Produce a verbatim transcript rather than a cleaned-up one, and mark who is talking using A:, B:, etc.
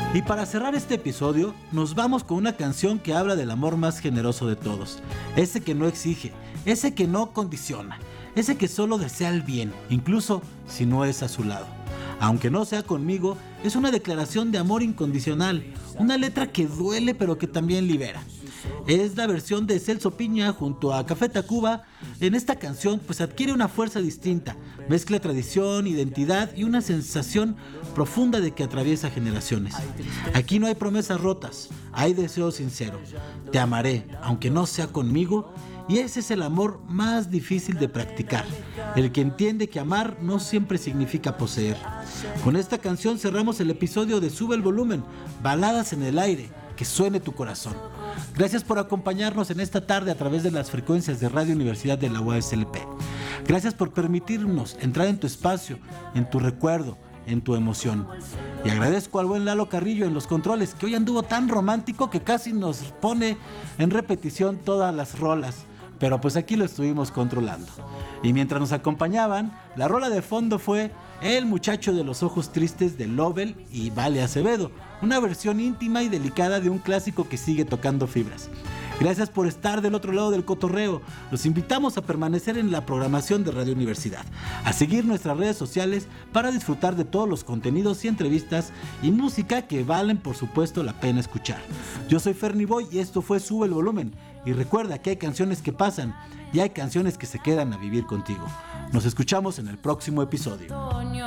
A: Y para cerrar este episodio, nos vamos con una canción que habla del amor más generoso de todos. Ese que no exige, ese que no condiciona, ese que solo desea el bien, incluso si no es a su lado. Aunque no sea conmigo, es una declaración de amor incondicional, una letra que duele pero que también libera. Es la versión de Celso Piña junto a Café Tacuba. En esta canción pues adquiere una fuerza distinta, mezcla tradición, identidad y una sensación profunda de que atraviesa generaciones. Aquí no hay promesas rotas, hay deseo sincero. Te amaré, aunque no sea conmigo, y ese es el amor más difícil de practicar, el que entiende que amar no siempre significa poseer. Con esta canción cerramos el episodio de Sube el Volumen, Baladas en el Aire, que suene tu corazón. Gracias por acompañarnos en esta tarde a través de las frecuencias de Radio Universidad de la U A S L P. Gracias por permitirnos entrar en tu espacio, en tu recuerdo, en tu emoción. Y agradezco al buen Lalo Carrillo en los controles, que hoy anduvo tan romántico que casi nos pone en repetición todas las rolas. Pero pues aquí lo estuvimos controlando. Y mientras nos acompañaban, la rola de fondo fue El muchacho de los ojos tristes de Lovell y Vale Acevedo, una versión íntima y delicada de un clásico que sigue tocando fibras. Gracias por estar del otro lado del cotorreo. Los invitamos a permanecer en la programación de Radio Universidad, a seguir nuestras redes sociales para disfrutar de todos los contenidos y entrevistas y música que valen por supuesto la pena escuchar. Yo soy Fernie Boy y esto fue Sube el Volumen. Y recuerda que hay canciones que pasan y hay canciones que se quedan a vivir contigo. Nos escuchamos en el próximo episodio.